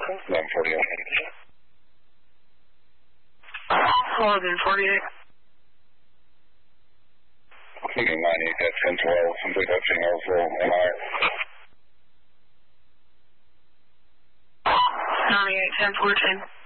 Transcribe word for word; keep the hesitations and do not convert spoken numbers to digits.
eleven forty-eight. eleven forty-eight. Meeting ninety-eight at ten twelve, complete that signal for M I. ninety-eight ten fourteen.